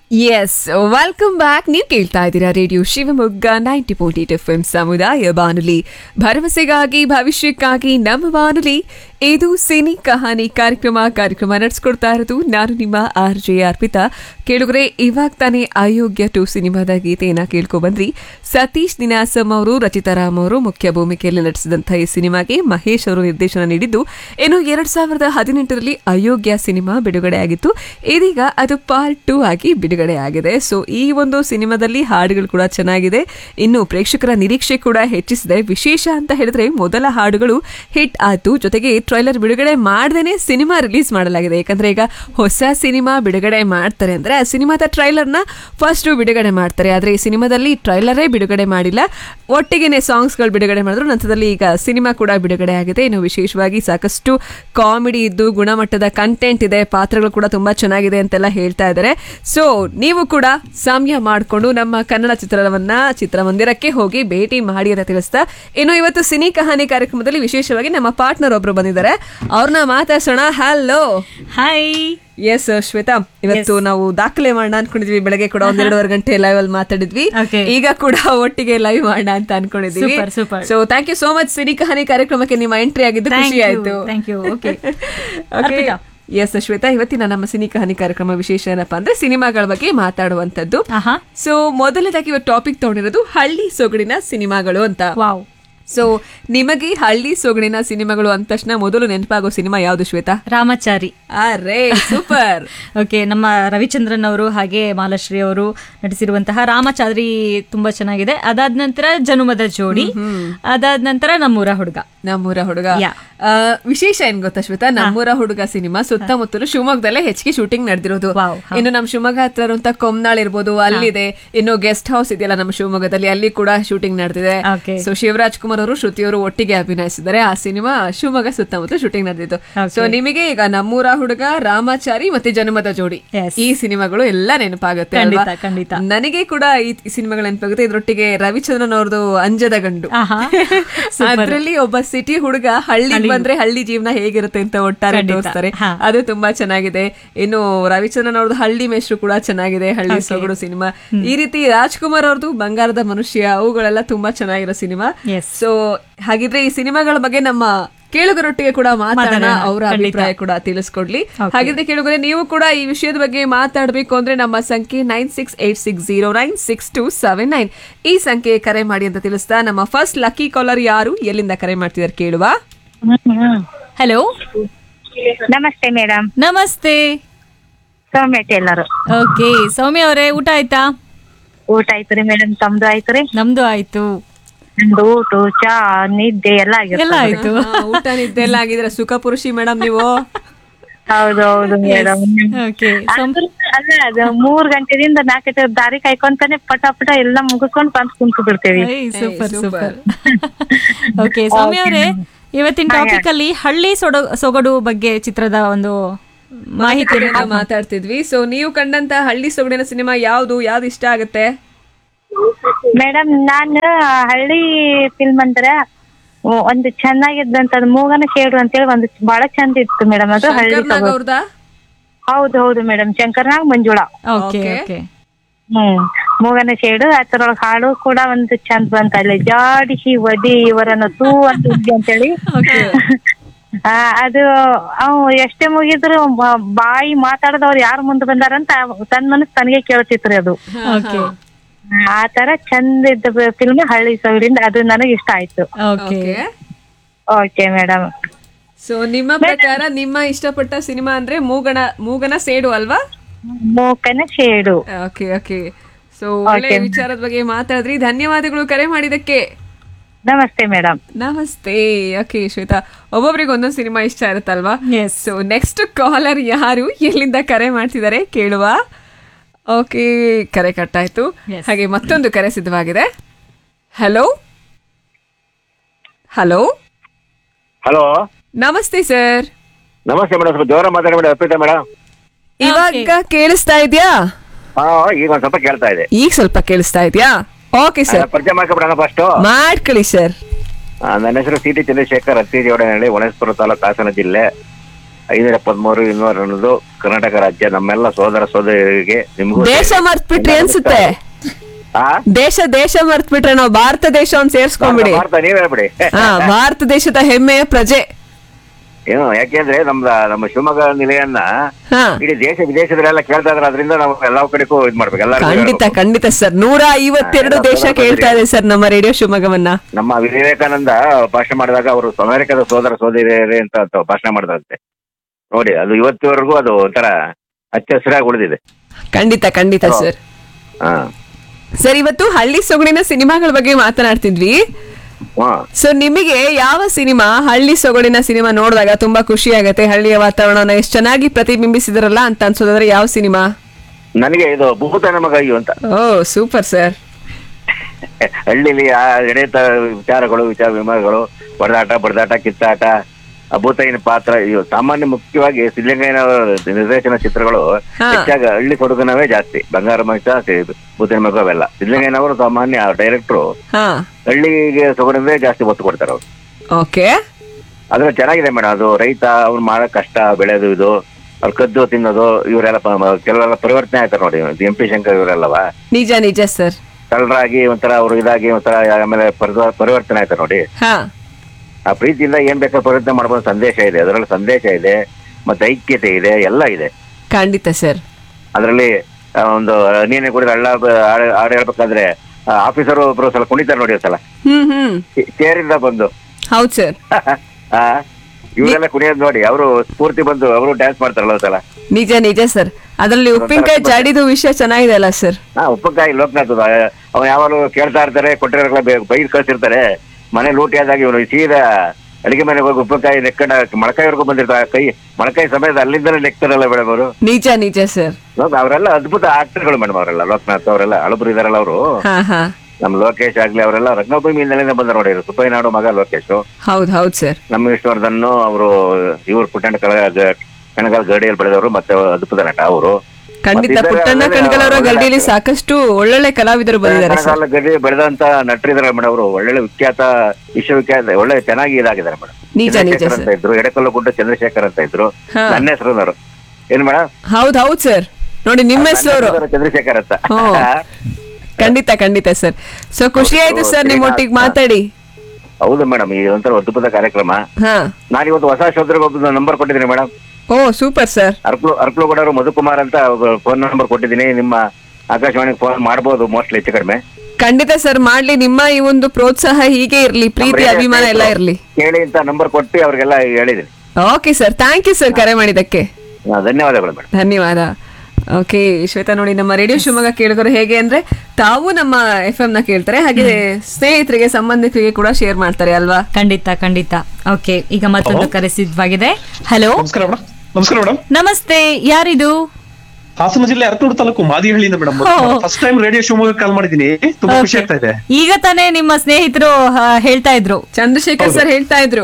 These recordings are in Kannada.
S welcome back. ನೀವು ಕೇಳ್ತಾ ಇದ್ದೀರಾ ರೇಡಿಯೋ ಶಿವಮೊಗ್ಗ 90.8 FM ಸಮುದಾಯ ಬಾನುಲಿ, ಭರವಸೆಗಾಗಿ ಭವಿಷ್ಯಕ್ಕಾಗಿ ನಮ್ಮ ಬಾನುಲಿ. ಇದು ಸಿನಿ ಕಹಾನಿ ಕಾರ್ಯಕ್ರಮ ನಡೆಸ್ಕೊಡ್ತಾ ಇರೋದು ನಾನು ನಿಮ್ಮ RJ ಅರ್ಪಿತಾ. ಕೇಳುಗರೆ, ಇವಾಗ ತಾನೇ ಅಯೋಗ್ಯ 2 ಸಿನಿಮಾದ ಗೀತೆಯನ್ನ ಕೇಳ್ಕೊ ಬಂದ್ರಿ. ಸತೀಶ್ ನೀನಾಸಂ ಅವರು, ರಚಿತಾ ರಾಮ್ ಅವರು ಮುಖ್ಯ ಭೂಮಿಕೆಯಲ್ಲಿ ನಟಿಸಿದಂತಹ ಈ ಸಿನಿಮಾಗೆ ಮಹೇಶ್ ಅವರು ನಿರ್ದೇಶನ ನೀಡಿದ್ದು, ಇನ್ನು 2018ರಲ್ಲಿ ಅಯೋಗ್ಯ ಸಿನಿಮಾ ಬಿಡುಗಡೆ ಆಗಿತ್ತು. ಇದೀಗ ಅದು ಪಾರ್ಟ್ 2 ಆಗಿ ಬಿಡುಗಡೆ ಆಗಿದೆ. ಸೊ ಈ ಒಂದು ಸಿನಿಮಾದಲ್ಲಿ ಹಾಡುಗಳು ಕೂಡ ಚೆನ್ನಾಗಿದೆ, ಇನ್ನು ಪ್ರೇಕ್ಷಕರ ನಿರೀಕ್ಷೆ ಕೂಡ ಹೆಚ್ಚಿಸಿದೆ. ವಿಶೇಷ ಅಂತ ಹೇಳಿದ್ರೆ ಮೊದಲ ಹಾಡುಗಳು ಹಿಟ್ ಆಯ್ತು, ಜೊತೆಗೆ ಟ್ರೈಲರ್ ಬಿಡುಗಡೆ ಮಾಡದೇನೆ ಸಿನಿಮಾ ರಿಲೀಸ್ ಮಾಡಲಾಗಿದೆ. ಯಾಕಂದ್ರೆ ಈಗ ಹೊಸ ಸಿನಿಮಾ ಬಿಡುಗಡೆ ಮಾಡ್ತಾರೆ ಅಂದ್ರೆ ಆ ಸಿನಿಮಾದ ಟ್ರೈಲರ್ನ ಫಸ್ಟ್ ಬಿಡುಗಡೆ ಮಾಡ್ತಾರೆ. ಆದ್ರೆ ಈ ಸಿನಿಮಾದಲ್ಲಿ ಟ್ರೈಲರೇ ಬಿಡುಗಡೆ ಮಾಡಿಲ್ಲ, ಒಟ್ಟಿಗೆನೆ ಸಾಂಗ್ಸ್ಗಳು ಬಿಡುಗಡೆ ಮಾಡಿದ್ರು. ನಂತರದಲ್ಲಿ ಈಗ ಸಿನಿಮಾ ಕೂಡ ಬಿಡುಗಡೆ ಆಗಿದೆ. ಇನ್ನು ವಿಶೇಷವಾಗಿ ಸಾಕಷ್ಟು ಕಾಮಿಡಿ ಇದ್ದು ಗುಣಮಟ್ಟದ ಕಂಟೆಂಟ್ ಇದೆ, ಪಾತ್ರಗಳು ಕೂಡ ತುಂಬಾ ಚೆನ್ನಾಗಿದೆ ಅಂತೆಲ್ಲ ಹೇಳ್ತಾ ಇದ್ದಾರೆ. ಸೊ ನೀವು ಕೂಡ ಸಮಯ ಮಾಡಿಕೊಂಡು ನಮ್ಮ ಕನ್ನಡ ಚಿತ್ರಮಂದಿರಕ್ಕೆ ಹೋಗಿ ಭೇಟಿ ಮಾಡಿ ಅಂತ ತಿಳಿಸ್ತಾ, ಇನ್ನು ಇವತ್ತು ಸಿನಿ ಕಹಾನಿ ಕಾರ್ಯಕ್ರಮದಲ್ಲಿ ವಿಶೇಷವಾಗಿ ನಮ್ಮ ಪಾರ್ಟ್ನರ್ ಒಬ್ರು ಬಂದಿದ್ದಾರೆ, ಅವ್ರನ್ನ ಮಾತಾಡ್ಸೋಣ. ಹಲೋ. ಹಾಯ್. ಎಸ್ ಶ್ವೇತಾ, ಇವತ್ತು ನಾವು ದಾಖಲೆ ಮಾಡೋಣ ಅನ್ಕೊಂಡಿದ್ವಿ. ಬೆಳಗ್ಗೆ ಕೂಡ 1-2 ಗಂಟೆ ಲೈವ್ ಅಲ್ಲಿ ಮಾತಾಡಿದ್ವಿ, ಈಗ ಕೂಡ ಒಟ್ಟಿಗೆ ಲೈವ್ ಮಾಡೋಣ ಅಂತ ಅನ್ಕೊಂಡಿದ್ವಿ. So thank you so much. Cine ಕಹಾನಿ ಕಾರ್ಯಕ್ರಮಕ್ಕೆ ನಿಮ್ಮ ಎಂಟ್ರಿ ಆಗಿದ್ದು ಖುಷಿ ಆಯ್ತು. ಎಸ್ ಶ್ವೇತಾ, ಇವತ್ತಿನ ನಮ್ಮ ಸಿನಿ ಕಹಾನಿ ಕಾರ್ಯಕ್ರಮ ವಿಶೇಷ ಏನಪ್ಪಾ ಅಂದ್ರೆ ಸಿನಿಮಾಗಳ ಬಗ್ಗೆ ಮಾತಾಡುವಂತದ್ದು. ಸೊ ಮೊದಲನೇದಾಗಿ ಇವತ್ತು ಟಾಪಿಕ್ ತಗೊಂಡಿರೋದು ಹಳ್ಳಿ ಸೊಗಡಿನ ಸಿನಿಮಾಗಳು ಅಂತ. ಸೊ ನಿಮಗೆ ಹಳ್ಳಿ ಸೊಗಡಿನ ಸಿನಿಮಾಗಳು ಅಂದ ತಕ್ಷಣ ಮೊದಲು ನೆನಪಾಗೋ ಸಿನಿಮಾ ಯಾವ್ದು ಶ್ವೇತಾ? ರಾಮಚಾರಿ. ಅರೇ ಸೂಪರ್. ಓಕೆ, ನಮ್ಮ ರವಿಚಂದ್ರನ್ ಅವರು ಹಾಗೆ ಮಾಲಾಶ್ರೀ ಅವರು ನಟಿಸಿರುವಂತಹ ರಾಮಚಾರಿ ತುಂಬಾ ಚೆನ್ನಾಗಿದೆ. ಅದಾದ ನಂತರ ಜನುಮದ ಜೋಡಿ, ಅದಾದ ನಂತರ ನಮ್ಮೂರ ಹುಡುಗ. ವಿಶೇಷ ಏನ್ ಗೊತ್ತಾ ಶ್ವೇತಾ, ನಮ್ಮೂರ ಹುಡುಗ ಸಿನಿಮಾ ಸುತ್ತಮುತ್ತಲು ಶಿವಮೊಗ್ಗದಲ್ಲೇ ಹೆಚ್ಚಿಗೆ ಶೂಟಿಂಗ್ ನಡೆದಿರೋದು. ಇನ್ನು ನಮ್ಮ ಶಿವಮೊಗ್ಗ ಹತ್ರ ಇರುವಂತ ಕೊಮ್ನಾಳ್ ಇರ್ಬೋದು, ಅಲ್ಲಿದೆ. ಇನ್ನು ಗೆಸ್ಟ್ ಹೌಸ್ ಇದೆಯಲ್ಲ ನಮ್ಮ ಶಿವಮೊಗ್ಗದಲ್ಲಿ, ಅಲ್ಲಿ ಕೂಡ ಶೂಟಿಂಗ್ ನಡೆದಿದೆ. ಸೊ ಶಿವರಾಜ್ ಕುಮಾರ್ ಅವರು, ಶ್ರುತಿಯವರು ಒಟ್ಟಿಗೆ ಅಭಿನಯಿಸಿದ್ದಾರೆ. ಆ ಸಿನಿಮಾ ಶಿವಮೊಗ್ಗ ಸುತ್ತಮುತ್ತ ಶೂಟಿಂಗ್ ನಡೆದಿತ್ತು. ಸೊ ನಿಮಗೆ ಈಗ ನಮ್ಮೂರ ಹುಡುಗ, ರಾಮಾಚಾರಿ ಮತ್ತೆ ಜನ್ಮದ ಜೋಡಿ ಈ ಸಿನಿಮಾಗಳು ಎಲ್ಲ ನೆನಪಾಗುತ್ತೆ. ನನಗೆ ಕೂಡ ಈ ಸಿನಿಮಾಗಳು ನೆನಪಾಗುತ್ತೆ. ಇದ್ರೊಟ್ಟಿಗೆ ರವಿಚಂದ್ರನ್ ಅವ್ರದ್ದು ಅಂಜದ ಗಂಡು, ಅದ್ರಲ್ಲಿ ಒಬ್ಬ ಸಿಟಿ ಹುಡುಗ ಹಳ್ಳಿ ಬಂದ್ರೆ ಹಳ್ಳಿ ಜೀವನ ಹೇಗಿರುತ್ತೆ ಅಂತ ಒಟ್ಟಾರೆ ತೋರಿಸ್ತಾರೆ. ಅದು ತುಂಬಾ ಚೆನ್ನಾಗಿದೆ. ಇನ್ನು ರವಿಚಂದ್ರನ್ ಅವ್ರದ್ದು ಹಳ್ಳಿ ಮೇಷ್ಟ್ರು ಕೂಡ ಚೆನ್ನಾಗಿದೆ, ಹಳ್ಳಿ ಸೊಗಡು ಸಿನಿಮಾ. ಈ ರೀತಿ ರಾಜ್ಕುಮಾರ್ ಅವ್ರದ್ದು ಬಂಗಾರದ ಮನುಷ್ಯ, ಅವುಗಳೆಲ್ಲ ತುಂಬಾ ಚೆನ್ನಾಗಿರೋ ಸಿನಿಮಾ. ಸೊ ಹಾಗಿದ್ರೆ ಈ ಸಿನಿಮಾಗಳ ಬಗ್ಗೆ ನಮ್ಮ ಕೇಳುಗರೊಟ್ಟಿಗೆ ಕೂಡ ಮಾತಾಡೋಣ, ಅವರ ಅಭಿಪ್ರಾಯ ಕೂಡ ತಿಳಿಸ್ಕೊಡ್ಲಿ. ಹಾಗಿದ್ರೆ ಕೇಳುಗರೆ, ನೀವು ಕೂಡ ಈ ವಿಷಯದ ಬಗ್ಗೆ ಮಾತಾಡಬೇಕು ಅಂದ್ರೆ ನಮ್ಮ ಸಂಖ್ಯೆ 9686096279 ಈ ಸಂಖ್ಯೆ ಕರೆ ಮಾಡಿ ಅಂತ ತಿಳಿಸ್ತಾ, ನಮ್ಮ ಫಸ್ಟ್ ಲಕ್ಕಿ ಕಾಲರ್ ಯಾರು, ಎಲ್ಲಿಂದ ಕರೆ ಮಾಡ್ತಿದ್ದಾರೆ ಕೇಳುವ. ಹಲೋ, ನಮಸ್ತೆ ಮೇಡಮ್. ನಮಸ್ತೆ. ಸೌಮ್ಯ ಟೇಲರ್. ಓಕೆ ಸೌಮ್ಯ ಅವರೇ, ಊಟ ಆಯ್ತಾ? ಊಟ ಆಯ್ತು ರೀ ಮೇಡಮ್, ತಮ್ದು ಆಯ್ತು ರೀ? ನಮ್ದು ಆಯ್ತು. ಊಟ, ಚಾ, ನಿದ್ದೆ ಎಲ್ಲ ಆಯ್ತು. ಊಟ ನಿದ್ದೆ ಎಲ್ಲ ಆಗಿದ್ರೆ ಸುಖ ಪುರುಷಿ ಮೇಡಮ್ ನೀವು. ಹೌದೌದು ಮೇಡಮ್. ಅಲ್ಲ, ಅದು 3 ಗಂಟೆದಿಂದ 4 ಗಂಟೆ ದಾರಿ ಕಾಯ್ಕೊಂತಾನೆ ಪಟ ಎಲ್ಲ ಮುಗಿಸ್ಕೊಂಡು ಬಂದು ಕುಂತು ಬಿಡ್ತೇವೆ. ಸೂಪರ್. ಓಕೆ ಸೌಮ್ಯ ಅವರೇ, ಇವತ್ತಿನ ಟಾಪಿಕ್ ಅಲ್ಲಿ ಹಳ್ಳಿ ಸೊಗಡು ಬಗ್ಗೆ ಚಿತ್ರದ ಒಂದು ಮಾಹಿತಿ ಮಾತಾಡ್ತಿದ್ವಿ. ಸೊ ನೀವು ಕಂಡಂತ ಹಳ್ಳಿ ಸೊಗಡಿನ ಸಿನಿಮಾ ಯಾವ್ದು ಇಷ್ಟ ಆಗುತ್ತೆ ಮೇಡಮ್? ನಾನು ಹಳ್ಳಿ ಫಿಲ್ಮ್ ಅಂದ್ರೆ ಒಂದು ಚೆನ್ನಾಗಿದ್ದಂತ ಮೂಗನ ಶೇಡು ಅಂತೇಳಿ ಒಂದು ಬಹಳ ಚಂದ ಇತ್ತು ಮೇಡಮ್. ಅದು ಹಳ್ಳಿ ಹೌದು ಮೇಡಮ್, ಶಂಕರ್ನಾಗ್ ಮಂಜುಳಾ. ಮೂಗನ ಶೇಡು ಅದರೊಳಗೆ ಹಾಡು ಕೂಡ ಒಂದು ಚಂದ ಬಂತಲ್ಲ, ಜಾಡಿಸಿ ಒದಿ ಇವರನ್ನು ತೂ ಅಂತೇಳಿ. ಅದು ಅವ್ ಎಷ್ಟೇ ಮುಗಿದ್ರು ಬಾಯಿ ಮಾತಾಡದವ್ರು ಯಾರು ಮುಂದೆ ಬಂದಾರಂತ ತನ್ನ ಮನಸ್ಸು ತನಗೆ ಕೇಳ್ತಿತ್ರಿ. ಅದು ಆ ತರ ಚಂದ ಇದ್ದ ಫಿಲ್ಮ್ ಹಳ್ಳಿ ಸೊಗಡಿಂದ, ಅದು ನನಗೆ ಇಷ್ಟ ಆಯ್ತು. Okay madam. ಸೊ ನಿಮ್ಮ ಪ್ರಕಾರ ನಿಮ್ಮ ಇಷ್ಟಪಟ್ಟ ಸಿನಿಮಾ ಅಂದ್ರೆ ಮೂಗನ ಸೇಡು ಅಲ್ವಾ? ಮೂಕನ ಶೇಡು. ಓಕೆ. ಸೊ ಒಳ್ಳೆ ವಿಚಾರದ ಬಗ್ಗೆ ಮಾತಾಡಿದ್ರಿ, ಧನ್ಯವಾದಗಳು ಕರೆ ಮಾಡಿದಕ್ಕೆ. ನಮಸ್ತೆ ಮೇಡಮ್. ನಮಸ್ತೆ. ಓಕೆ ಶ್ವೇತಾ, ಒಬ್ಬೊಬ್ರಿಗೆ ಒಂದೊಂದು ಸಿನಿಮಾ ಇಷ್ಟ ಇರುತ್ತಲ್ವಾ? ಸೊ ನೆಕ್ಸ್ಟ್ ಕಾಲರ್ ಯಾರು, ಎಲ್ಲಿಂದ ಕರೆ ಮಾಡ್ತಿದ್ದಾರೆ ಕೇಳುವ. ಓಕೆ, ಕರೆ ಕಟ್ಟಾಯ್ತು. ಹಾಗೆ ಮತ್ತೊಂದು ಕರೆ ಸಿದ್ಧವಾಗಿದೆ. ಹಲೋ. ನಮಸ್ತೆ ಸರ್. ನಮಸ್ತೆ ಮೇಡಮ್, ಸ್ವಲ್ಪ ಜೋರ ಮಾತಾಡಿ ಮೇಡಮ್. ಅರ್ಪಿತಾ ಮೇಡಮ್, ಇವಾಗ ಕೇಳಿಸ್ತಾ ಇದೆಯಾ? ಈಗ ಒಂದ್ ಸ್ವಲ್ಪ ಕೇಳ್ತಾ ಇದೆ. ಈಗ ಸ್ವಲ್ಪ ಕೇಳಿಸ್ತಾ ಇದೆಯಾ? ಓಕೆ ಸರ್, ಪರಿಚಯ ಮಾಡ್ಕೊಬಿಡೋಣ ಫಸ್ಟ್. ಮಾಡ್ಕೊಳ್ಳಿ ಸರ್. ನನ್ನ ಹೆಸರು ಸಿ ಟಿ ಚಂದ್ರಶೇಖರ್, ಅತ್ತಿಜೋಡನಹಳ್ಳಿ, ಹೊಳೆನರಸೀಪುರ ತಾಲೂಕು, ಹಾಸನ ಜಿಲ್ಲೆ. 573 200 ಅನ್ನೋದು ಕರ್ನಾಟಕ ರಾಜ್ಯ. ನಮ್ಮೆಲ್ಲ ಸೋದರ ಸೋದರಿಯರಿಗೆ ನಿಮ್ಗೂ ದೇಶ ಮರ್ತ್ಬಿಟ್ರಿ ಅನ್ಸುತ್ತೆ. ದೇಶ ಮರ್ತ್ಬಿಟ್ರೆ ನಾವು ಭಾರತ ದೇಶವನ್ನು ಸೇರ್ಸ್ಕೊಂಡ್ಬಿಡಿ. ಭಾರತ ನೀವ್ ಹೇಳ್ಬಿಡಿ. ಭಾರತ ದೇಶದ ಹೆಮ್ಮೆಯ ಪ್ರಜೆ. ಏನು ಯಾಕೆಂದ್ರೆ ನಮ್ಮ ಶಿವಮೊಗ್ಗ ನಿಲಯನ್ನ ಇಡೀ ದೇಶ ವಿದೇಶದಲ್ಲೆಲ್ಲ ಕೇಳ್ತಾ ಇದ್ರೆ ಅದರಿಂದ ನಾವು ಎಲ್ಲಾ ಕಡೆಗೂ ಇದ್ ಮಾಡ್ಬೇಕು. ಖಂಡಿತ ಸರ್. 152 ದೇಶ ಕೇಳ್ತಾ ಇದೆ ಸರ್ ನಮ್ಮ ರೇಡಿಯೋ ಶಿವಮೊಗ್ಗವನ್ನ. ನಮ್ಮ ವಿವೇಕಾನಂದ ಭಾಷಣ ಮಾಡಿದಾಗ ಅವರು ಅಮೆರಿಕದ ಸೋದರ ಸೋದರಿಯರೇ ಅಂತ ಭಾಷಣ ಮಾಡಿದಂತೆ ನೋಡಿ. ಅದು ಇವತ್ತಿವರೆಗೂ ಅದು ಒಂಥರ ಹಚ್ಚ ಹಸಿರಾಗಿ ಉಳಿದಿದೆ. ಖಂಡಿತ ಸರ್. ಸರ್, ಇವತ್ತು ಹಳ್ಳಿ ಸೊಗಡಿನ ಸಿನಿಮಾಗಳ ಬಗ್ಗೆ ಮಾತನಾಡ್ತಿದ್ವಿ. ಸೊ ನಿಮಗೆ ಯಾವ ಸಿನಿಮಾ, ಹಳ್ಳಿ ಸೊಗಡಿನ ಸಿನಿಮಾ ನೋಡಿದಾಗ ತುಂಬಾ ಖುಷಿ ಆಗತ್ತೆ, ಹಳ್ಳಿಯ ವಾತಾವರಣನ ಎಷ್ಟು ಚೆನ್ನಾಗಿ ಪ್ರತಿಬಿಂಬಿಸಿದ್ರಲ್ಲ ಅಂತ ಅನ್ಸೋದಾದ್ರೆ ಯಾವ ಸಿನಿಮಾ? ನನಗೆ ಇದು ಭೂತನ ಮಗ ಅಯ್ಯೋ ಅಂತ. ಓ ಸೂಪರ್ ಸರ್. ಹಳ್ಳಿಲಿ ಎಡೆತ ವಿಚಾರಗಳು, ವಿಮರ್ಶೆಗಳು, ಬಡದಾಟ, ಕಿತ್ತಾಟ, ಭೂತಯ್ಯನ ಪಾತ್ರ, ಇವು ಸಾಮಾನ್ಯ ಮುಖ್ಯವಾಗಿ ಸಿದ್ಧಲಿಂಗಯ್ಯನ ನಿರ್ದೇಶನ ಚಿತ್ರಗಳು ಹೆಚ್ಚಾಗಿ ಹಳ್ಳಿ ಕೊಡುಗನವೇ ಜಾಸ್ತಿ. ಬಂಗಾರ ಮಹಿಷ, ಭೂತಯ್ಯನ ಮಗ ಅವೆಲ್ಲ ಸಿದ್ಧಲಿಂಗಯ್ಯನವರು ಸಾಮಾನ್ಯ ಡೈರೆಕ್ಟ್ರು ಹಳ್ಳಿಗೆ ಸೊಗಡವೇ ಜಾಸ್ತಿ ಒತ್ತು ಕೊಡ್ತಾರೆ ಅವ್ರು. ಓಕೆ, ಅದ್ರ ಚೆನ್ನಾಗಿದೆ ಮೇಡಮ್. ಅದು ರೈತ ಅವ್ರು ಮಾಡೋ ಕಷ್ಟ, ಬೆಳೆದು ಇದು ಅವ್ರು ಕದ್ದು ತಿನ್ನೋದು, ಇವರೆಲ್ಲ ಕೆಲವೆಲ್ಲ ಪರಿವರ್ತನೆ ಆಯ್ತಾರೆ ನೋಡಿ. MP ಶಂಕರ್ ಇವರೆಲ್ಲವ ನಿಜ ಸರ್. ಕಳ್ಳರಾಗಿ ಒಂಥರ ಅವ್ರು ಇದಾಗಿ ಒಂಥರ ಆಮೇಲೆ ಪರಿವರ್ತನೆ ಆಯ್ತಾರೆ ನೋಡಿ. ಆ ಪ್ರೀತಿಯಿಂದ ಏನ್ ಬೇಕಾದ್ರೆ ಪರಿವರ್ತನೆ ಮಾಡ್ಬೋದು. ಸಂದೇಶ ಇದೆ ಅದರಲ್ಲಿ, ಸಂದೇಶ ಇದೆ, ಮತ್ತೆ ಐಕ್ಯತೆ ಇದೆ, ಎಲ್ಲ ಇದೆ. ಖಂಡಿತ ಸರ್. ಅದರಲ್ಲಿ ಒಂದು ನೀನೆ ಕೂಡ ಹಾಡು ಹೇಳ್ಬೇಕಾದ್ರೆ ಆಫೀಸರ್ ಒಬ್ರು ಸಲ ಕುಣಿತಾರೆ ನೋಡಿ. ಒಂದ್ಸಲ ಚೇರಿಂದ ಬಂದು. ಹೌದು ಸರ್. ಇವರೆಲ್ಲ ಕುಣಿಯೋದು ನೋಡಿ ಅವರು ಸ್ಫೂರ್ತಿ ಬಂದು ಅವರು ಡ್ಯಾನ್ಸ್ ಮಾಡ್ತಾರಲ್ಲ ಒಂದ್ಸಲ. ನಿಜ ಸರ್. ಅದ್ರಲ್ಲಿ ಉಪ್ಪಿನಕಾಯಿ ಜಾಡಿದು ವಿಷಯ ಚೆನ್ನಾಗಿದೆ ಅಲ್ಲ ಸರ್? ಉಪ್ಪಿನಕಾಯಿ ಲೋಕನಾಥ್ ಅವ್ನು ಯಾವಾಗಲೂ ಕೇಳ್ತಾ ಇರ್ತಾರೆ, ಕೊಟ್ಟಿರೋ ಬೈದ್ ಕಳ್ಸಿರ್ತಾರೆ. ಮನೆ ಲೂಟಿ ಆದಾಗ ಇವನು ಸೀದಾ ಅಡಿಗೆ ಮನೆಗೆ ಹೋಗಿ ಉಪ್ಪಿನಕಾಯಿ ನೆಕ್ಕೊಂಡ ಮೊಳಕಾಯಿವರೆಗೂ ಬಂದಿರ್ತಾರೆ. ಮೊಳಕಾಯಿ ಸಮಯದ ಅಲ್ಲಿಂದಲೇ ನೆಕ್ತಾರಲ್ಲ ಮೇಡಮ್ ಅವರು. ನಿಜ ಸರ್. ಅವರೆಲ್ಲ ಅದ್ಭುತ ಆಕ್ಟರ್ಗಳು ಮೇಡಮ್. ಅವರೆಲ್ಲ ಲೋಕನಾಥ್ ಅವರೆಲ್ಲ ಹಳಬರು ಇದಾರಲ್ಲ ಅವರು. ನಮ್ ಲೋಕೇಶ್ ಆಗ್ಲಿ ಅವರೆಲ್ಲ ರಂಗಭೂಮಿಯಿಂದಲೇ ಬಂದ ನೋಡಿ. ಸುಬ್ಬಯ್ಯನಾಡು ಮಗ ಲೋಕೇಶ್. ಹೌದು ಸರ್. ನಮ್ಮ ವಿಷ್ಣುವರ್ಧನ್ ಅವರು, ಇವ್ರು ಪುಟ್ಟಣ್ಣ ಕಣಗಾಲ್ ಗಡಿಯಲ್ಲಿ ಬೆಳೆದವರು, ಮತ್ತೆ ಅದ್ಭುತ ನಟ ಅವರು. ಖಂಡಿತ ಪುಟ್ಟಣ್ಣ ಕಣಗಾಲ್ ಗಡಿಯಲ್ಲಿ ಸಾಕಷ್ಟು ಒಳ್ಳೊಳ್ಳೆ ಕಲಾವಿದರು ಬಂದಿದ್ದಾರೆ. ಗಡಿ ಬೆಳೆದಂತ ನಟರಿದ್ದಾರೆ ಮೇಡಮ್ ಅವರು. ಒಳ್ಳೆ ವಿಖ್ಯಾತ, ವಿಶ್ವವಿಖ್ಯಾತ, ಒಳ್ಳೆ ಚೆನ್ನಾಗಿ ಇದಾಗಿದ್ದಾರೆ ಮೇಡಮ್. ಅಂತ ಇದ್ರು, ಎಡಕಲ್ಲು ಗುಡ್ಡ ಚಂದ್ರಶೇಖರ್ ಅಂತ ಇದ್ರು. ನನ್ನ ಹೆಸರು ಏನ್ ಮೇಡಮ್? ಹೌದು ಸರ್. ನೋಡಿ ನಿಮ್ಮ ಹೆಸರು ಚಂದ್ರಶೇಖರ್ ಅಂತ. ಖಂಡಿತ ಸರ್. ಸೊ ಖುಷಿ ಆಯ್ತು ಸರ್ ನಿಮ್ಮೊಟ್ಟಿಗೆ ಮಾತಾಡಿ. ಹೌದು ಮೇಡಮ್, ಈ ಒಂಥರ ಅದ್ಭುತ ಕಾರ್ಯಕ್ರಮ. ನಾನಿವತ್ತು ಹೊಸ ಶೋಧರಿಗೆ ಒಬ್ಬ ನಂಬರ್ ಕೊಟ್ಟಿದ್ದೀನಿ ಮೇಡಮ್. ಓ ಸೂಪರ್ ಸರ್. ಅರ್ಕಲುಗೌಡರು ಮಧುಕುಮಾರ್ ಅಂತ ಫೋನ್ ನಂಬರ್ ಕೊಟ್ಟಿದ್ದೀನಿ. ನಿಮ್ಮ ಆಕಾಶವಾಣಿಗೆ ಫೋನ್ ಮಾಡಬಹುದು ಮೋಸ್ಟ್ಲಿ ಹೆಚ್ಚು ಕಡಿಮೆ. ಖಂಡಿತ ಸರ್ ಮಾಡ್ಲಿ. ನಿಮ್ಮ ಈ ಒಂದು ಪ್ರೋತ್ಸಾಹ ಹೀಗೆ ಇರ್ಲಿ, ಪ್ರೀತಿ ಅಭಿಮಾನ ಎಲ್ಲ ಇರ್ಲಿ. ಕೇಳಿ ಅಂತ ನಂಬರ್ ಕೊಟ್ಟು ಅವ್ರಿಗೆಲ್ಲ ಹೇಳಿದ್ದೀನಿ. Okay sir, thank you sir ಕರೆ ಮಾಡಿದ್ದಕ್ಕೆ. ಧನ್ಯವಾದಗಳು ಮೇಡಮ್. ಧನ್ಯವಾದ. ಓಕೆ ಶ್ವೇತಾ, ನೋಡಿ ನಮ್ಮ ರೇಡಿಯೋ ಶಿವಮೊಗ್ಗ ಕೇಳಿದ್ರು ಹೇಗೆ ಅಂದ್ರೆ ತಾವು ನಮ್ಮ FM ನ ಕೇಳ್ತಾರೆ, ಹಾಗೆ ಸ್ನೇಹಿತರಿಗೆ ಸಂಬಂಧಿಕರಿಗೆ ಕೂಡ ಶೇರ್ ಮಾಡ್ತಾರೆ ಅಲ್ವಾ? ಖಂಡಿತ. ಓಕೆ, ಈಗ ಮತ್ತೊಂದು ಕರೆ ಸಿದ್ಧವಾಗಿದೆ. ಹಲೋ, ನಮಸ್ಕಾರ ಮೇಡಮ್. ನಮಸ್ತೆ, ಯಾರಿದು? ಹಾಸನ ಜಿಲ್ಲೆ ಅರಕಲೂರು taluk ಮಾದಿಹಳ್ಳಿಯಿಂದ madam. First time radio Shivamogga ಕಾಲ್ ಮಾಡಿದೀನಿ. ತುಂಬಾ ಖುಷಿ ಆಗ್ತಾ ಇದೆ. ಈಗ ತಾನೇ ನಿಮ್ಮ ಸ್ನೇಹಿತರು ಹೇಳ್ತಾ ಇದ್ರು, ಚಂದ್ರಶೇಖರ್ ಸರ್ ಹೇಳ್ತಾ ಇದ್ರು.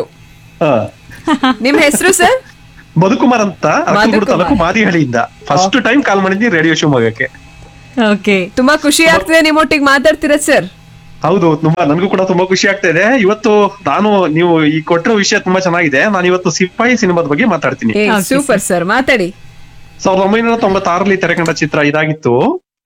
ನಿಮ್ಮ ಹೆಸರು ಸರ್? ಮಧುಕುಮಾರ್ ಅಂತ, ಅರಕಲೂರು taluk ಮಾದಿಹಳ್ಳಿಯಿಂದ first time call ಮಾಡಿದ್ನಿ radio ಶಿವಮೊಗ್ಗಕ್ಕೆ. ಓಕೆ, ತುಂಬಾ ಖುಷಿ ಆಗ್ತದೆ ನಿಮ್ಮೊಟ್ಟಿಗೆ ಮಾತಾಡ್ತೀರಾ ಸರ್? ಹೌದು, ತುಂಬಾ ನನಗೂ ಕೂಡ ತುಂಬಾ ಖುಷಿ ಆಗ್ತಾ ಇದೆ. ಇವತ್ತು ನೀವು ಈ ಕೊಟ್ಟಿರೋ ವಿಷಯ ತುಂಬಾ ಚೆನ್ನಾಗಿದೆ. ನಾನು ಇವತ್ತು ಸಿಪಾಯಿ ಸಿನಿಮಾದ ಬಗ್ಗೆ ಮಾತಾಡ್ತೀನಿ. ಸೂಪರ್ ಸರ್, ಮಾತಾಡಿ. 1996ರಲ್ಲಿ ತೆರೆಕಂಡ ಚಿತ್ರ ಇದಾಗಿತ್ತು.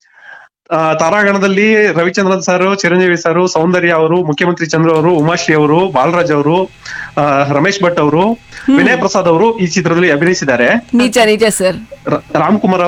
ತಾರಾಗಣದಲ್ಲಿ ರವಿಚಂದ್ರನ್ ಸರ್, ಚಿರಂಜೀವಿ ಸರ್, ಸೌಂದರ್ಯ ಅವರು, ಮುಖ್ಯಮಂತ್ರಿ ಚಂದ್ರ ಅವರು, ಉಮಾಶ್ರೀ ಅವರು, ಬಾಲರಾಜ್ ಅವರು, ರಮೇಶ್ ಭಟ್ ಅವರು, ವಿನಯ್ ಪ್ರಸಾದ್ ಅವರು ಈ ಚಿತ್ರದಲ್ಲಿ ಅಭಿನಯಿಸಿದ್ದಾರೆ. ನಿಜ ಸರ್. ರಾಮ್ ಕುಮಾರ್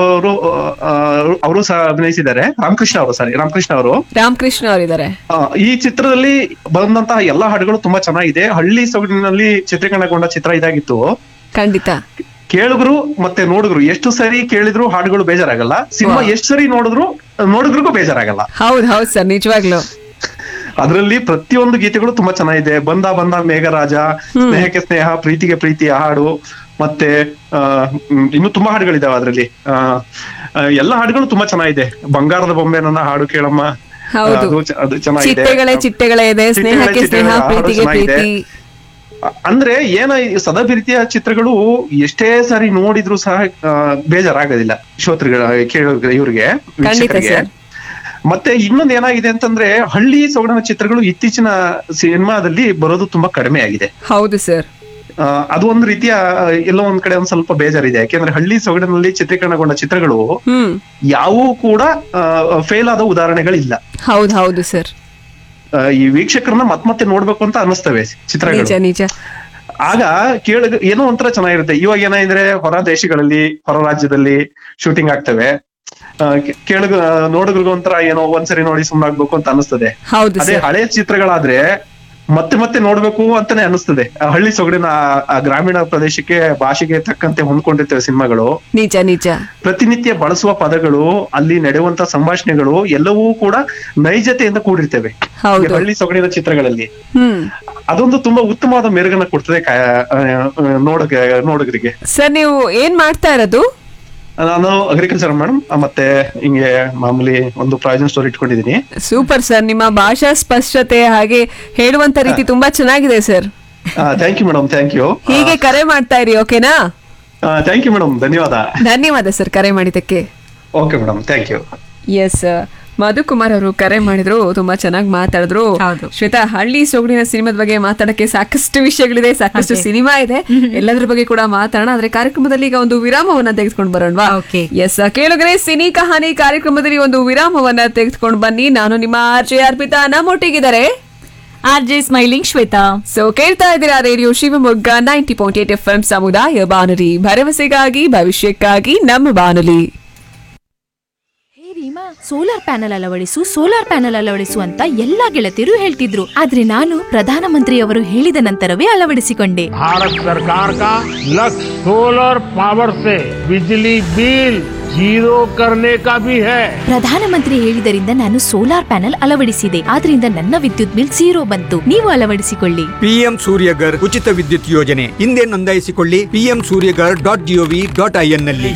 ಅವರು ಸಹ ಅಭಿನಯಿಸಿದ್ದಾರೆ. ರಾಮಕೃಷ್ಣ ಅವರಿದ್ದಾರೆ. ಈ ಚಿತ್ರದಲ್ಲಿ ಬಂದಂತಹ ಎಲ್ಲಾ ಹಾಡುಗಳು ತುಂಬಾ ಚೆನ್ನಾಗಿದೆ. ಹಳ್ಳಿ ಸೊಗಡಿನಲ್ಲಿ ಚಿತ್ರೀಕರಣಗೊಂಡ ಚಿತ್ರ ಇದಾಗಿತ್ತು. ಖಂಡಿತ. ಕೇಳುಗರು ಮತ್ತೆ ನೋಡಿದ್ರು ಎಷ್ಟು ಸರಿ ಕೇಳಿದ್ರು ಹಾಡುಗಳು ಬೇಜಾರಾಗಲ್ಲ. ಸಿನಿಮಾ ಎಷ್ಟು ಸರಿ ನೋಡಿದ್ರಿಗೂ ಬೇಜಾರಾಗಲ್ಲ. ಹೌದು ಸರ್, ನಿಜವಾಗ್ಲು. ಅದರಲ್ಲಿ ಪ್ರತಿಯೊಂದು ಗೀತೆಗಳು ತುಂಬಾ ಚೆನ್ನಾಗಿದೆ. ಬಂದ ಮೇಘರಾಜ, ಸ್ನೇಹಕ್ಕೆ ಸ್ನೇಹ, ಪ್ರೀತಿಗೆ ಪ್ರೀತಿ ಹಾಡು, ಮತ್ತೆ ಇನ್ನು ತುಂಬಾ ಹಾಡುಗಳಿದಾವೆ ಅದರಲ್ಲಿ. ಎಲ್ಲಾ ಹಾಡುಗಳು ತುಂಬಾ ಚೆನ್ನಾಗಿದೆ. ಬಂಗಾರದ ಬೊಂಬೆ ನನ್ನ ಹಾಡು ಕೇಳಮ್ಮ, ಅದು ಚೆನ್ನಾಗಿದೆ. ಚಿಟ್ಟೆಗಳೇ ಇದೆ, ಸ್ನೇಹಕ್ಕೆ ಸ್ನೇಹ, ಪ್ರೀತಿಗೆ ಪ್ರೀತಿ. ಅಂದ್ರೆ ಸದಭಿರೀತಿಯ ಚಿತ್ರಗಳು ಎಷ್ಟೇ ಸಾರಿ ನೋಡಿದ್ರು ಸಹ ಬೇಜಾರಾಗೋದಿಲ್ಲ ಇವ್ರಿಗೆ, ವೀಕ್ಷಕರಿಗೆ. ಮತ್ತೆ ಇನ್ನೊಂದು ಏನಾಗಿದೆ ಅಂತಂದ್ರೆ, ಹಳ್ಳಿ ಸೊಗಡಿನ ಚಿತ್ರಗಳು ಇತ್ತೀಚಿನ ಸಿನಿಮಾದಲ್ಲಿ ಬರೋದು ತುಂಬಾ ಕಡಿಮೆ ಆಗಿದೆ. ಹೌದು ಸರ್. ಅದು ಒಂದು ರೀತಿಯ ಎಲ್ಲೋ ಒಂದ್ ಕಡೆ ಒಂದ್ ಸ್ವಲ್ಪ ಬೇಜಾರಿದೆ. ಯಾಕೆಂದ್ರೆ ಹಳ್ಳಿ ಸೊಗಡಿನಲ್ಲಿ ಚಿತ್ರೀಕರಣಗೊಂಡ ಚಿತ್ರಗಳು ಯಾವೂ ಕೂಡ ಫೇಲ್ ಆದ ಉದಾಹರಣೆಗಳಿಲ್ಲ. ಹೌದು ಸರ್. ಈ ವೀಕ್ಷಕರನ್ನ ಮತ್ತೆ ನೋಡ್ಬೇಕು ಅಂತ ಅನ್ನಿಸ್ತವೆ ಚಿತ್ರಗಳು. ನಿಜ ನಿಜ. ಆಗ ಏನೋ ಒಂಥರ ಚೆನ್ನಾಗಿರುತ್ತೆ. ಇವಾಗ ಏನಾದ್ರೆ ಹೊರ ದೇಶಗಳಲ್ಲಿ, ಹೊರ ರಾಜ್ಯದಲ್ಲಿ ಶೂಟಿಂಗ್ ಆಗ್ತವೆ, ನೋಡಿದ್ರಿಗೂ ಒಂಥರ ಏನೋ ಒಂದ್ಸರಿ ನೋಡಿ ಸುಮ್ಮನಾಗ್ಬೇಕು ಅಂತ ಅನಿಸ್ತದೆ. ಅದೇ ಹಳೆ ಚಿತ್ರಗಳಾದ್ರೆ ಮತ್ತೆ ನೋಡ್ಬೇಕು ಅಂತಾನೆ ಅನಿಸ್ತದೆ. ಹಳ್ಳಿ ಸೊಗಡಿನ ಆ ಗ್ರಾಮೀಣ ಪ್ರದೇಶಕ್ಕೆ, ಭಾಷೆಗೆ ತಕ್ಕಂತೆ ಹೊಂದ್ಕೊಂಡಿರ್ತೇವೆ ಸಿನಿಮಾಗಳು. ನಿಜ ನಿಜ. ಪ್ರತಿನಿತ್ಯ ಬಳಸುವ ಪದಗಳು, ಅಲ್ಲಿ ನಡೆಯುವಂತ ಸಂಭಾಷಣೆಗಳು ಎಲ್ಲವೂ ಕೂಡ ನೈಜತೆಯಿಂದ ಕೂಡಿರ್ತೇವೆ ಹಳ್ಳಿ ಸೊಗಡಿನ ಚಿತ್ರಗಳಲ್ಲಿ. ಅದೊಂದು ತುಂಬಾ ಉತ್ತಮವಾದ ಮೆರುಗನ್ನ ಕೊಡ್ತದೆ ನೋಡಗರಿಗೆ. ಸರ್, ನೀವು ಏನ್ ಮಾಡ್ತಾ ಇರೋದು? ನಾನು ಅಗ್ರಿಕಲ್ಚರ್ ಮೇಡಮ್, ಮತ್ತೆ ಹಿಂಗೆ ಮಾಮೂಲಿ ಒಂದು ಪ್ರಾವಿಷನ್ ಸ್ಟೋರ್ ಇಟ್ಕೊಂಡಿದೀನಿ. ಸೂಪರ್ ಸರ್, ನಿಮ್ಮ ಭಾಷಾ ಸ್ಪಷ್ಟತೆ ಹಾಗೆ ಹೇಳುವಂತ ರೀತಿ ತುಂಬಾ ಚೆನ್ನಾಗಿದೆ sir. Thank you madam, thank you. ಹೀಗೆ ಕರೆ ಮಾಡ್ತಾ ಇರಿ, ಓಕೆನಾ? ಥ್ಯಾಂಕ್ ಯು ಮೇಡಮ್, ಧನ್ಯವಾದ ಸರ್ ಕರೆ ಮಾಡಿದ್ದಕ್ಕೆ. Okay madam, thank you. S, Madhukumar ಅವರು ಕರೆ ಮಾಡಿದ್ರು, ತುಂಬಾ ಚೆನ್ನಾಗಿ ಮಾತಾಡಿದ್ರು. ಶ್ವೇತಾ, ಹಳ್ಳಿ ಸೊಗಡಿನ ಸಿನಿಮಾದ ಬಗ್ಗೆ ಮಾತಾಡಕ್ಕೆ ಸಾಕಷ್ಟು ವಿಷಯಗಳಿದೆ, ಸಾಕಷ್ಟು ಸಿನಿಮಾ ಇದೆ, ಎಲ್ಲದ್ರ ಬಗ್ಗೆ ಕೂಡ ಮಾತಾಡೋಣ. ಆದ್ರೆ ಕಾರ್ಯಕ್ರಮದಲ್ಲಿ ಈಗ ಒಂದು ವಿರಾಮವನ್ನ ತೆಗೆದುಕೊಂಡು ಬರೋಣವಾ? ಎಸ್ ಕೇಳಿದ್ರೆ ಸಿನಿ ಕಹಾನಿ ಕಾರ್ಯಕ್ರಮದಲ್ಲಿ ಒಂದು ವಿರಾಮವನ್ನ ತೆಗೆದುಕೊಂಡು ಬನ್ನಿ. ನಾನು ನಿಮ್ಮ RJ Arpita, ನಮ್ಮೊಟ್ಟಿಗಿದ್ದಾರೆ RJ smiling Shweta. So ಕೇಳ್ತಾ ಇದ್ದೀರಾ ರೇಡಿಯೋ ಶಿವಮೊಗ್ಗ 90.8 FM ಸಮುದಾಯ ಬಾನುಲಿ, ಭರವಸೆಗಾಗಿ ಭವಿಷ್ಯಕ್ಕಾಗಿ ನಮ್ಮ ಬಾನುಲಿ. ಸೋಲಾರ್ ಪ್ಯಾನೆಲ್ ಅಳವಡಿಸು ಅಂತ ಎಲ್ಲಾ ಗೆಳತಿಯರು ಹೇಳ್ತಿದ್ರು. ಆದ್ರೆ ನಾನು ಪ್ರಧಾನಮಂತ್ರಿಯವರು ಹೇಳಿದ ನಂತರವೇ ಅಳವಡಿಸಿಕೊಂಡೆ. ಭಾರತ ಸರ್ಕಾರ का लक्ष्य सोलर पावर से बिजली बिल जीरो करने का भी है. ಪ್ರಧಾನಮಂತ್ರಿ ಹೇಳಿದರಿಂದ ನಾನು ಸೋಲಾರ್ ಪ್ಯಾನೆಲ್ ಅಳವಡಿಸಿದೆ. ಆದ್ರಿಂದ ನನ್ನ ವಿದ್ಯುತ್ ಬಿಲ್ 0 ಬಂತು. ನೀವು ಅಳವಡಿಸಿಕೊಳ್ಳಿ. PM ಸೂರ್ಯಗರ್ ಉಚಿತ ವಿದ್ಯುತ್ ಯೋಜನೆ ಹಿಂದೆ ನೋಂದಾಯಿಸಿಕೊಳ್ಳಿ. pmsuryagar.gov.in ನಲ್ಲಿ.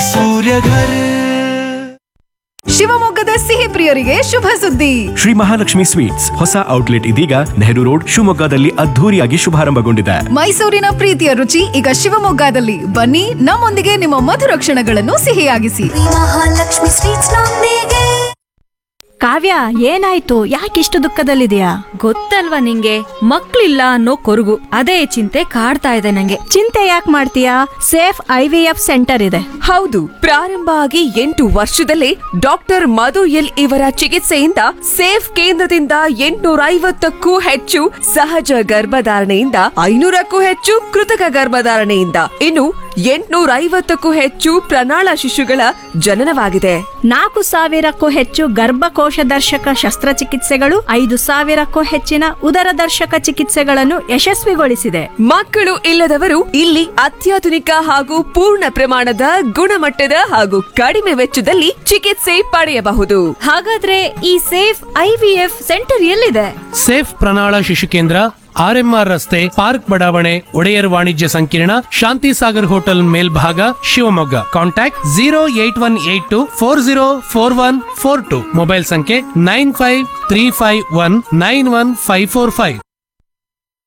ಶಿವಮೊಗ್ಗದ ಸಿಹಿ ಪ್ರಿಯರಿಗೆ ಶುಭ ಸುದ್ದಿ. ಶ್ರೀ ಮಹಾಲಕ್ಷ್ಮಿ ಸ್ವೀಟ್ಸ್ ಹೊಸ ಔಟ್ಲೆಟ್ ಇದೀಗ ನೆಹರು ರೋಡ್ ಶಿವಮೊಗ್ಗದಲ್ಲಿ ಅದ್ಧೂರಿಯಾಗಿ ಶುಭಾರಂಭಗೊಂಡಿದೆ. ಮೈಸೂರಿನ ಪ್ರೀತಿಯ ರುಚಿ ಈಗ ಶಿವಮೊಗ್ಗದಲ್ಲಿ. ಬನ್ನಿ, ನಮ್ಮೊಂದಿಗೆ ನಿಮ್ಮ ಮಧುರ ಕ್ಷಣಗಳನ್ನು ಸಿಹಿಯಾಗಿಸಿ. ಮಹಾಲಕ್ಷ್ಮಿ ಸ್ವೀಟ್ಸ್ ನೊಂದಿಗೆ. ಕಾವ್ಯ, ಏನಾಯ್ತು? ಯಾಕಿಷ್ಟು ದುಃಖದಲ್ಲಿದೆಯಾ? ಗೊತ್ತಲ್ವಾ ನಿಂಗೆ, ಮಕ್ಳಿಲ್ಲ ಅನ್ನೋ ಕೊರಗು, ಅದೇ ಚಿಂತೆ ಕಾಡ್ತಾ ಇದೆ ನಂಗೆ. ಚಿಂತೆ ಯಾಕೆ ಮಾಡ್ತೀಯಾ? ಸೇಫ್ IVF ಸೆಂಟರ್ ಇದೆ. ಹೌದು, ಪ್ರಾರಂಭ ಆಗಿ 8 ವರ್ಷದಲ್ಲೇ ಡಾಕ್ಟರ್ ಮಧು ಎಲ್ ಇವರ ಚಿಕಿತ್ಸೆಯಿಂದ ಸೇಫ್ ಕೇಂದ್ರದಿಂದ 850ಕ್ಕೂ ಹೆಚ್ಚು ಸಹಜ ಗರ್ಭಧಾರಣೆಯಿಂದ 500ಕ್ಕೂ ಹೆಚ್ಚು ಕೃತಕ ಗರ್ಭಧಾರಣೆಯಿಂದ ಇನ್ನು 850ಕ್ಕೂ ಹೆಚ್ಚು ಪ್ರಣಾಳ ಶಿಶುಗಳ ಜನನವಾಗಿದೆ. 4,000ಕ್ಕೂ ಹೆಚ್ಚು ಗರ್ಭಕೋಶ ದರ್ಶಕ ಶಸ್ತ್ರಚಿಕಿತ್ಸೆಗಳು, 5,000ಕ್ಕೂ ಹೆಚ್ಚಿನ ಉದರ ದರ್ಶಕ ಚಿಕಿತ್ಸೆಗಳನ್ನು ಯಶಸ್ವಿಗೊಳಿಸಿದೆ. ಮಕ್ಕಳು ಇಲ್ಲದವರು ಇಲ್ಲಿ ಅತ್ಯಾಧುನಿಕ ಹಾಗೂ ಪೂರ್ಣ ಪ್ರಮಾಣದ ಗುಣಮಟ್ಟದ ಹಾಗೂ ಕಡಿಮೆ ವೆಚ್ಚದಲ್ಲಿ ಚಿಕಿತ್ಸೆ ಪಡೆಯಬಹುದು. ಹಾಗಾದ್ರೆ ಈ ಸೇಫ್ IVF ಸೆಂಟರ್ ಎಲ್ಲಿದೆ? ಸೇಫ್ ಪ್ರಣಾಳ ಶಿಶು ಕೇಂದ್ರ, RMR ರಸ್ತೆ, ಪಾರ್ಕ್ ಬಡಾವಣೆ, ಒಡೆಯರ್ ವಾಣಿಜ್ಯ ಸಂಕೀರ್ಣ, ಶಾಂತಿ ಸಾಗರ್ ಹೋಟೆಲ್ ಮೇಲ್ಭಾಗ, ಶಿವಮೊಗ್ಗ. ಕಾಂಟ್ಯಾಕ್ಟ್ 08182404142. ಮೊಬೈಲ್ ಸಂಖ್ಯೆ 9535191545.